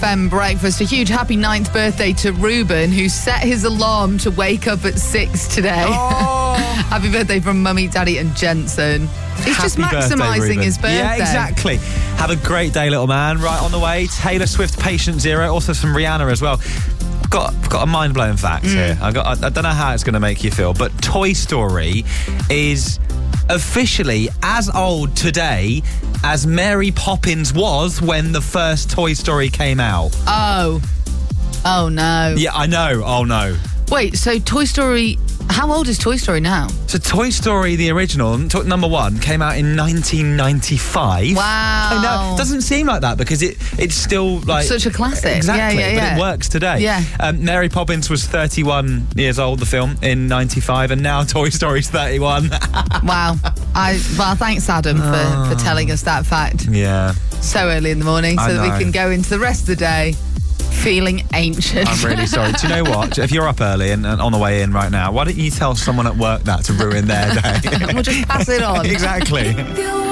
FM breakfast. A huge happy 9th birthday to Ruben, who set his alarm to wake up at 6 today. Oh. Happy birthday from Mummy, Daddy and Jensen. He's just maximising his birthday. Yeah, exactly. Have a great day, little man. Right on the way, Taylor Swift, Patient Zero. Also some Rihanna as well. I've got a mind-blowing fact here. I don't know how it's going to make you feel, but Toy Story is officially as old today as Mary Poppins was when the first Toy Story came out. Oh no. Yeah, I know. Oh no. Wait, so Toy Story... How old is Toy Story now? So Toy Story, the original, number 1, came out in 1995. Wow. I know. It doesn't seem like that because it's still like... Such a classic. Exactly, Yeah. but it works today. Yeah. Mary Poppins was 31 years old, the film, in 95, and now Toy Story's 31. Wow. Well, thanks, Adam, for telling us that fact. Yeah. So early in the morning so that we can go into the rest of the day feeling ancient. I'm really sorry. Do you know what? If you're up early and on the way in right now, why don't you tell someone at work that to ruin their day? We'll just pass it on. Exactly.